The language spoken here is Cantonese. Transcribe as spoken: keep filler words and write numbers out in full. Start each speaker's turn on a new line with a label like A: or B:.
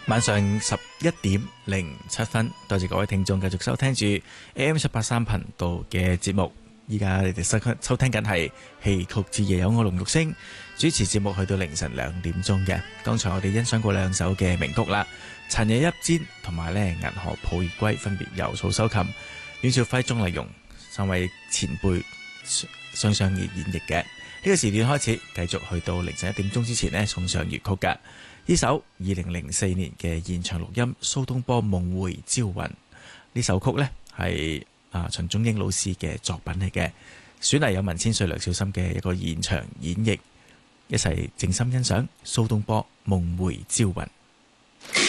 A: 晚上十一點零七分，多謝各位聽眾繼續收聽住 A M 七八三頻道嘅節目。依家你哋收收聽緊係戲曲之夜，有我龍玉星主持節目，去到凌晨兩點鐘嘅。剛才我哋欣賞過兩首嘅名曲啦，陳野一氈同埋咧銀河抱月歸，分別由曹修琴、阮兆輝、鍾麗蓉三位前輩雙雙而演繹嘅。呢、這個時段開始，繼續去到凌晨一點鐘之前呢，送上粵曲嘅呢首二零零四年嘅現場錄音蘇東坡夢回朝雲。呢首曲呢係啊秦中英老師嘅作品嚟嘅，選嚟有文千歲、梁小心嘅一個現場演繹，一齊靜心欣賞蘇東坡夢回朝雲。